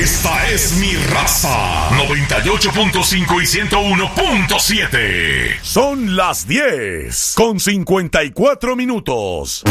Esta es mi raza. 98.5 y 101.7. Son las 10:54.